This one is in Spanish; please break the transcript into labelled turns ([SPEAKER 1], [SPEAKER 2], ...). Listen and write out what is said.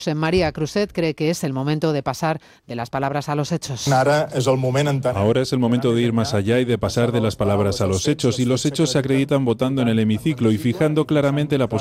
[SPEAKER 1] María Cruzet cree que es el momento de pasar de las palabras a los hechos.
[SPEAKER 2] Ahora es el momento de ir más allá y de pasar de las palabras a los hechos, y los hechos se acreditan votando en el hemiciclo y fijando claramente la posición